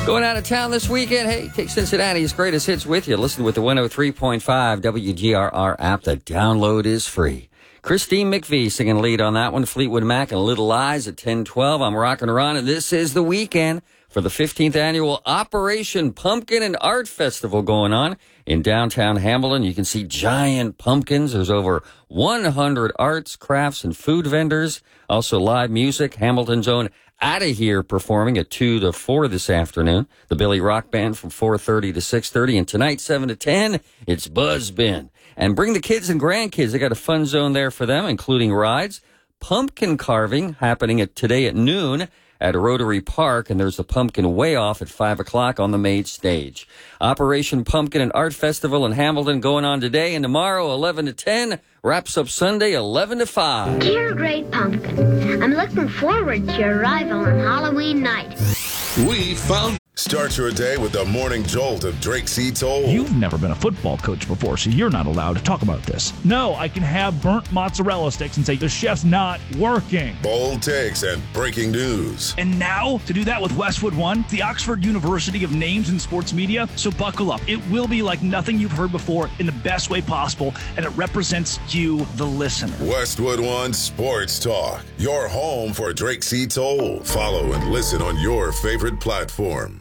Going out of town this weekend? Hey, take Cincinnati's greatest hits with you. Listen with the 103.5 WGRR app. The download is free. Christine McVie singing lead on that one. Fleetwood Mac and Little Eyes at 10:12. I'm Rockin' Ron, and this is the weekend for the 15th annual Operation Pumpkin and Art Festival going on in downtown Hamilton. You can see giant pumpkins. There's over 100 arts, crafts, and food vendors. Also live music. Hamilton's own Outta Here performing at 2 to 4 this afternoon. The Billy Rock Band from 4:30 to 6:30. And tonight, 7 to 10, it's Buzz Bin. And bring the kids and grandkids. They got a fun zone there for them, including rides. Pumpkin carving happening today at noon at Rotary Park, and there's a pumpkin way off at 5 o'clock on the main stage. Operation Pumpkin and Art Festival in Hamilton going on today and tomorrow, 11 to 10. Wraps up Sunday, 11 to 5. Dear Great Pumpkin, I'm looking forward to your arrival on Halloween night. We found... Start your day with the morning jolt of Drake C. Toll. You've never been a football coach before, so you're not allowed to talk about this. No, I can have burnt mozzarella sticks and say the chef's not working. Bold takes and breaking news. And now, to do that with Westwood One, the Oxford University of Names in Sports Media. So buckle up. It will be like nothing you've heard before in the best way possible, and it represents you, the listener. Westwood One Sports Talk, your home for Drake C. Toll. Follow and listen on your favorite platform.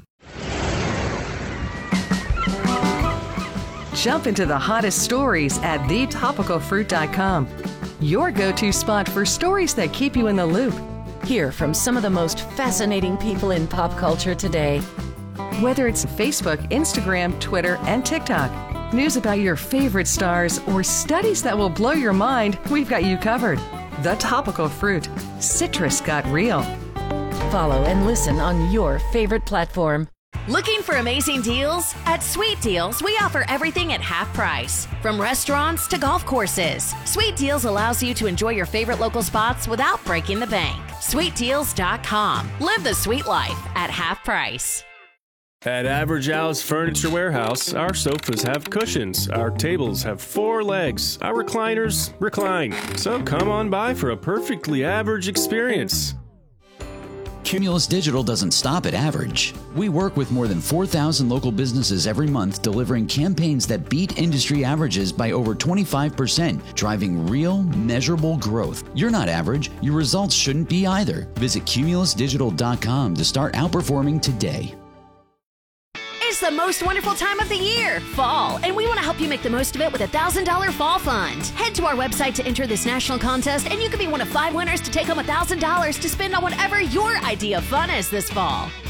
Jump into the hottest stories at thetopicalfruit.com. Your go-to spot for stories that keep you in the loop. Hear from some of the most fascinating people in pop culture today. Whether it's Facebook, Instagram, Twitter, and TikTok, news about your favorite stars, or studies that will blow your mind, we've got you covered. The Topical Fruit. Citrus got real. Follow and listen on your favorite platform. Looking for amazing deals? At Sweet Deals, we offer everything at half price. From restaurants to golf courses, Sweet Deals allows you to enjoy your favorite local spots without breaking the bank. SweetDeals.com. Live the sweet life at half price. At Average Al's Furniture Warehouse, our sofas have cushions, our tables have 4 legs, our recliners recline. So come on by for a perfectly average experience. Cumulus Digital doesn't stop at average. We work with more than 4,000 local businesses every month, delivering campaigns that beat industry averages by over 25%, driving real, measurable growth. You're not average. Your results shouldn't be either. Visit cumulusdigital.com to start outperforming today. It's the most wonderful time of the year, fall, and we want to help you make the most of it with a $1,000 fall fund. Head to our website to enter this national contest, and you can be one of 5 winners to take home $1,000 to spend on whatever your idea of fun is this fall.